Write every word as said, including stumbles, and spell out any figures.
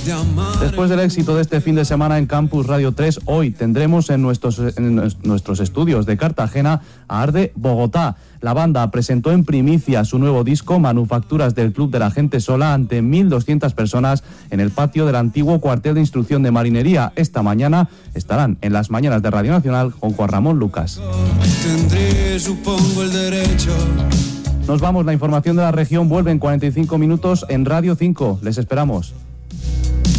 Después del éxito de este fin de semana en Campus Radio tres, hoy tendremos en nuestros, en nuestros estudios de Cartagena a Arde Bogotá. La banda presentó en primicia su nuevo disco Manufacturas del Club de la Gente Sola ante mil doscientas personas en el patio del antiguo cuartel de instrucción de Marinería. Esta mañana estarán en las mañanas de Radio Nacional con Juan Ramón Lucas. Tendré, supongo, el derecho. Nos vamos, la información de la región vuelve en cuarenta y cinco minutos en Radio cinco. Les esperamos.